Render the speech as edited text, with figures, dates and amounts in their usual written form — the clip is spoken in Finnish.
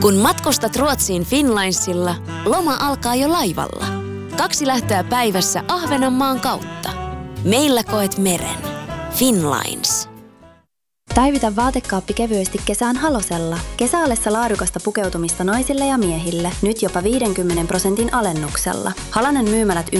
Kun matkustat Ruotsiin Finnlinesilla, loma alkaa jo laivalla. 2 lähtöä päivässä Ahvenanmaan kautta. Meillä koet meren. Finnlines. Päivitä vaatekaappi kevyesti kesään Halosella. Kesäallessa laadukasta pukeutumista naisille ja miehille. Nyt jopa 50% alennuksella. Halonen myymälät